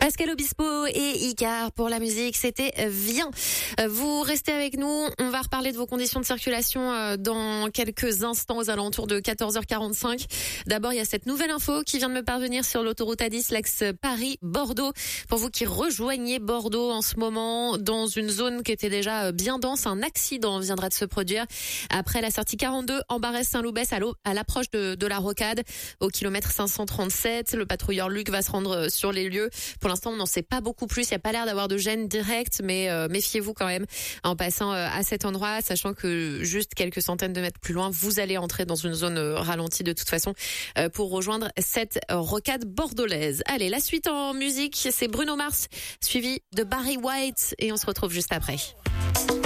Pascal Obispo et Icar pour la musique, c'était Viens. Vous restez avec nous, on va reparler de vos conditions de circulation dans quelques instants aux alentours de 14h45. D'abord, il y a cette nouvelle info qui vient de me parvenir sur l'autoroute A10, l'axe Paris-Bordeaux. Pour vous qui rejoignez Bordeaux en ce moment, dans une zone qui était déjà bien dense, un accident viendra de se produire après la sortie 42 en Barès-Saint-Loubès à l'approche de la Rocade au kilomètre 537. Le patrouilleur Luc va se rendre sur les lieux. Pour l'instant, on n'en sait pas beaucoup plus. Il n'y a pas l'air d'avoir de gêne directe, mais méfiez-vous quand même en passant à cet endroit, sachant que juste quelques centaines de mètres plus loin, vous allez entrer dans une zone ralentie de toute façon pour rejoindre cette rocade bordelaise. Allez, la suite en musique, c'est Bruno Mars, suivi de Barry White, et on se retrouve juste après.